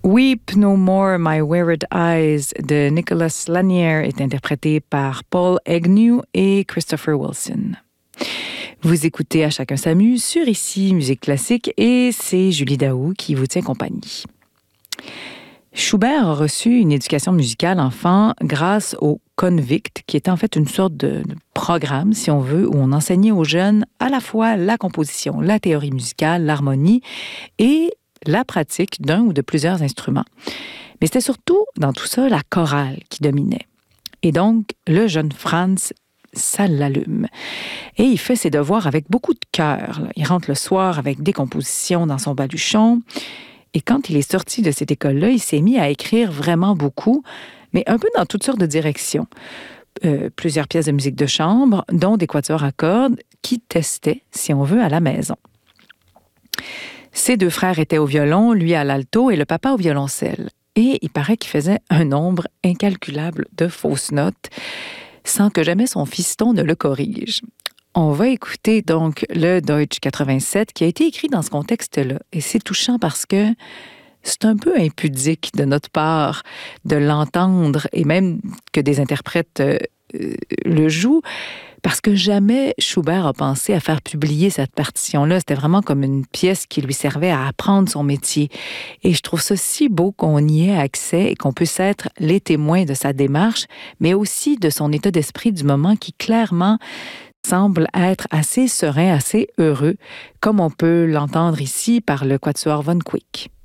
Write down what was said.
Weep No More, My Wearied Eyes de Nicholas Lanier est interprété par Paul Agnew et Christopher Wilson. Vous écoutez À chacun s'amuse sur Ici Musique classique et c'est Julie Daou qui vous tient compagnie. Schubert a reçu une éducation musicale enfant grâce au Convict, qui était en fait une sorte de programme, si on veut, où on enseignait aux jeunes à la fois la composition, la théorie musicale, l'harmonie et la pratique d'un ou de plusieurs instruments. Mais c'était surtout, dans tout ça, la chorale qui dominait. Et donc, le jeune Franz, ça l'allume. Et il fait ses devoirs avec beaucoup de cœur. Il rentre le soir avec des compositions dans son baluchon. Et quand il est sorti de cette école-là, il s'est mis à écrire vraiment beaucoup, mais un peu dans toutes sortes de directions. Plusieurs pièces de musique de chambre, dont des quatuors à cordes, qui testaient, si on veut, à la maison. Ses deux frères étaient au violon, lui à l'alto et le papa au violoncelle. Et il paraît qu'il faisait un nombre incalculable de fausses notes, sans que jamais son fiston ne le corrige. On va écouter donc le Deutsch 87 qui a été écrit dans ce contexte-là. Et c'est touchant parce que c'est un peu impudique de notre part de l'entendre et même que des interprètes le jouent, parce que jamais Schubert a pensé à faire publier cette partition-là. C'était vraiment comme une pièce qui lui servait à apprendre son métier. Et je trouve ça si beau qu'on y ait accès et qu'on puisse être les témoins de sa démarche, mais aussi de son état d'esprit du moment qui clairement semble être assez serein, assez heureux, comme on peut l'entendre ici par le quatuor von Kuik.